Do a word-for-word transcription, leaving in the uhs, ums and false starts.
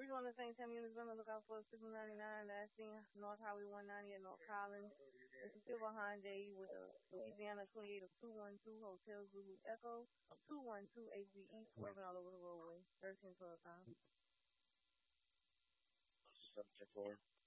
Reach one of the same time units, on the lookout for six ninety-nine, last seen North Highway one ninety at North Collins. It's a silver Hyundai with a Louisiana twenty-eight of two one two Hotel Zulu Echo, two one two H B E, swerving all over the roadway, thirteen twelve time. Seven ten four.